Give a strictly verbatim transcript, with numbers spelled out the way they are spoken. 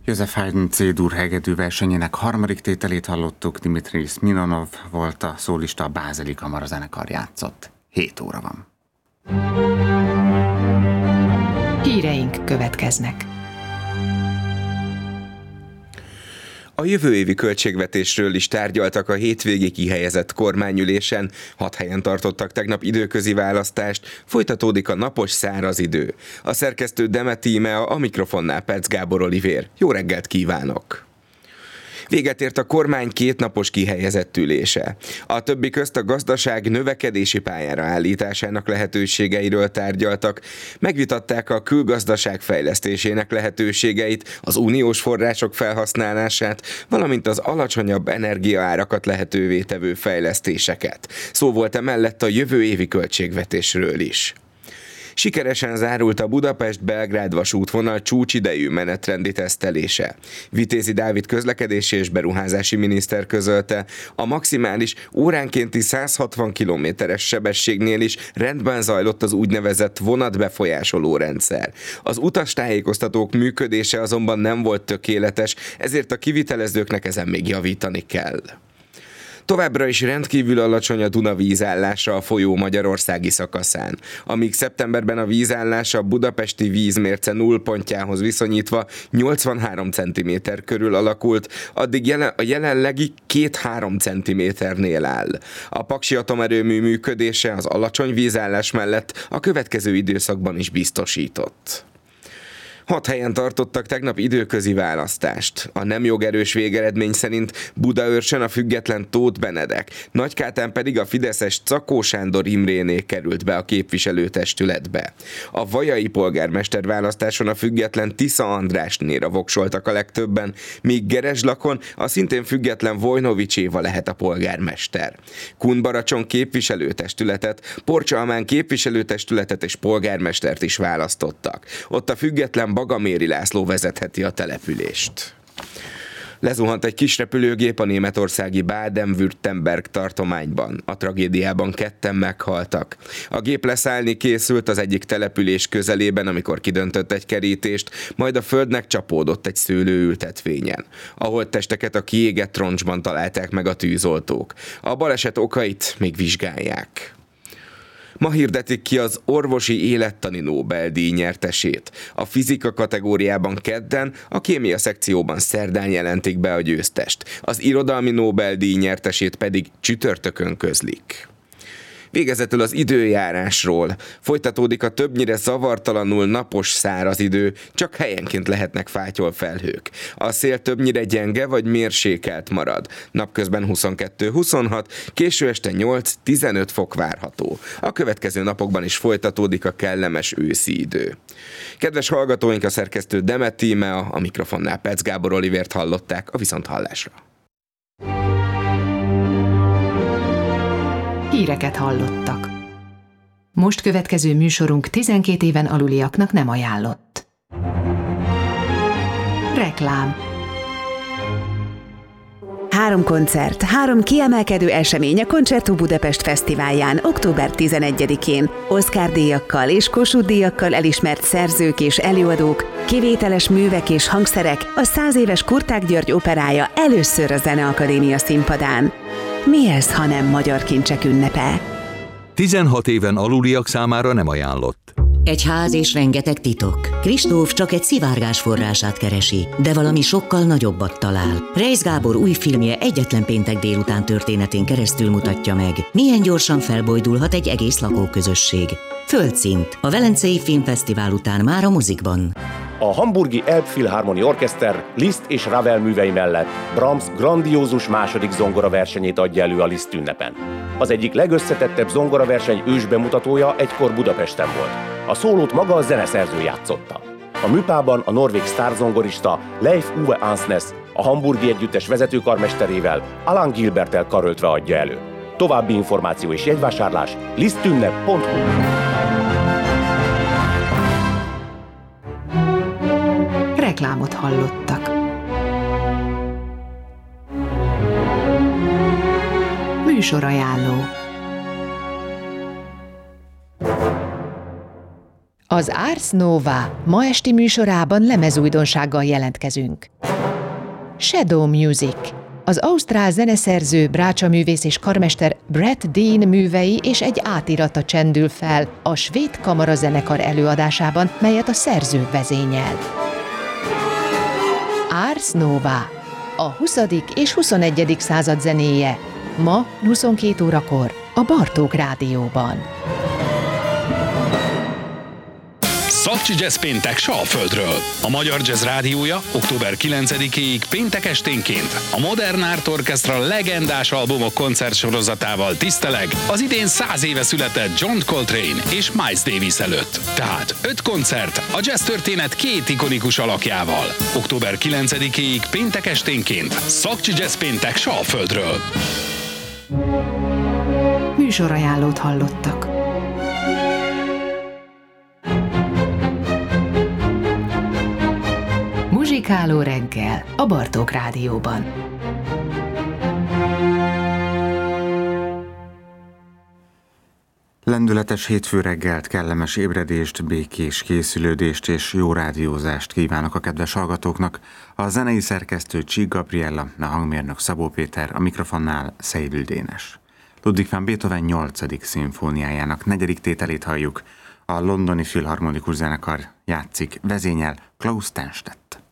József Haydn C-dur hegedű versenyének harmadik tételét hallottuk, Dimitris Minonov volt a szólista, a Bázeli Kamarazenekar játszott. hét óra van. Híreink következnek. A jövő évi költségvetésről is tárgyaltak a hétvégi kihelyezett kormányülésen, hat helyen tartottak tegnap időközi választást, folytatódik a napos száraz idő. A szerkesztő Demet Tímea, a mikrofonnál Perc Gábor Olivér. Jó reggelt kívánok! Véget ért a kormány kétnapos kihelyezett ülése. A többi közt a gazdaság növekedési pályára állításának lehetőségeiről tárgyaltak, megvitatták a külgazdaság fejlesztésének lehetőségeit, az uniós források felhasználását, valamint az alacsonyabb energiaárakat lehetővé tevő fejlesztéseket. Szó volt emellett a jövő évi költségvetésről is. Sikeresen zárult a Budapest-Belgrád vasútvonal csúcsidejű menetrendi tesztelése. Vitézi Dávid közlekedési és beruházási miniszter közölte, a maximális óránkénti száz hatvan kilométeres sebességnél is rendben zajlott az úgynevezett vonatbefolyásoló rendszer. Az utastájékoztatók működése azonban nem volt tökéletes, ezért a kivitelezőknek ezen még javítani kell. Továbbra is rendkívül alacsony a Duna vízállása a folyó magyarországi szakaszán. Amíg szeptemberben a vízállás a budapesti vízmérce nullpontjához viszonyítva nyolcvanhárom centiméter körül alakult, addig jelen, a jelenlegi két-három centiméternél áll. A Paksi atomerőmű működése az alacsony vízállás mellett a következő időszakban is biztosított. Hat helyen tartottak tegnap időközi választást. A nem jogerős végeredmény szerint Budaörsön a független Tóth Benedek, Nagykátán pedig a fideszes Czakó Sándor Imréné került be a képviselőtestületbe. A vajai polgármester választáson a független Tisza Andrásnéra voksoltak a legtöbben, míg Gerezslakon a szintén független Vojnovics Éva lehet a polgármester. Kunbaracson képviselőtestületet, Porcsalmán képviselőtestületet és polgármestert is választottak. Ott a független Bagaméri László vezetheti a települést. Lezuhant egy kis repülőgép a németországi Baden-Württemberg tartományban. A tragédiában ketten meghaltak. A gép leszállni készült az egyik település közelében, amikor kidöntött egy kerítést, majd a földnek csapódott egy szőlőültetvényen. A holttesteket a kiégett roncsban találták meg a tűzoltók. A baleset okait még vizsgálják. Ma hirdetik ki az orvosi élettani Nobel-díj nyertesét. A fizika kategóriában kedden, a kémia szekcióban szerdán jelentik be a győztest. Az irodalmi Nobel-díj nyertesét pedig csütörtökön közlik. Végezetül az időjárásról. Folytatódik a többnyire zavartalanul napos száraz idő, csak helyenként lehetnek fátyolfelhők. A szél többnyire gyenge vagy mérsékelt marad. Napközben huszonkettő-huszonhat, késő este nyolc-tizenöt fok várható. A következő napokban is folytatódik a kellemes őszi idő. Kedves hallgatóink, a szerkesztő Demet Tímea, a mikrofonnál Perc Gábor Olivért hallották, a viszonthallásra. Híreket hallottak. Most következő műsorunk tizenkét éven aluliaknak nem ajánlott. Reklám. Három koncert, három kiemelkedő esemény a Concerto Budapest Fesztiválján október tizenegyedikén. Oscar-díjakkal és Kossuth-díjakkal elismert szerzők és előadók, kivételes művek és hangszerek, a száz éves Kurták György operája először a Zeneakadémia színpadán. Mi ez, ha nem magyar kincsek ünnepe? tizenhat éven aluliak számára nem ajánlott. Egy ház és rengeteg titok. Kristóf csak egy szivárgás forrását keresi, de valami sokkal nagyobbat talál. Reisz Gábor új filmje egyetlen péntek délután történetén keresztül mutatja meg, milyen gyorsan felbojdulhat egy egész lakóközösség. Földszint. A Velencei Filmfesztivál után már a mozikban. A hamburgi Elbphilharmonie Orchester Liszt és Ravel művei mellett Brahms grandiózus második zongoraversenyét adja elő a Liszt ünnepen. Az egyik legösszetettebb zongoraverseny ősbemutatója egykor Budapesten volt. A szólót maga a zeneszerző játszotta. A műpában a norvég sztárzongorista Leif Uwe Ansnes a hamburgi együttes vezetőkarmesterével, Alan Gilberttel karöltve adja elő. További információ és jegyvásárlás lisztünnep pont hu. Reklámot hallottak. Műsorajánló. Az Ars Nova ma esti műsorában lemezújdonsággal jelentkezünk. Shadow Music. Az ausztrál zeneszerző, brácsaművész és karmester Brett Dean művei és egy átirata csendül fel a svéd kamarazenekar előadásában, melyet a szerző vezényel. Ars Nova. A huszadik és huszonegyedik század zenéje. Ma huszonkét órakor a Bartók Rádióban. Szakcsi Jazz péntek Salföldről. A Magyar Jazz Rádiója október kilencedikéig péntek esténként a Modern Art Orchestra legendás albumok koncertsorozatával tiszteleg az idén száz éve született John Coltrane és Miles Davis előtt. Tehát öt koncert a jazz történet két ikonikus alakjával. október kilencedikéig péntek esténként Szakcsi Jazz péntek Salföldről. Műsorajánlót hallottak. Muzsikáló reggel a Bartók Rádióban. Lendületes hétfő reggelt, kellemes ébredést, békés készülődést és jó rádiózást kívánok a kedves hallgatóknak. A zenei szerkesztő Csík Gabriella, a hangmérnök Szabó Péter, a mikrofonnál Szejlül Dénes. Ludwig van Beethoven nyolcadik szimfóniájának negyedik tételét halljuk. A londoni filharmonikus zenekar játszik, vezényel Klaus Tennstedt.